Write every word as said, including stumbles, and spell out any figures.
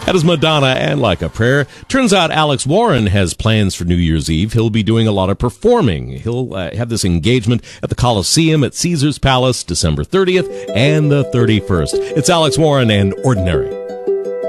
That is Madonna and Like a Prayer. Turns out Alex Warren has plans for New Year's Eve. He'll be doing a lot of performing. He'll uh, have this engagement at the Coliseum at Caesar's Palace December thirtieth and the thirty-first. It's Alex Warren and Ordinary.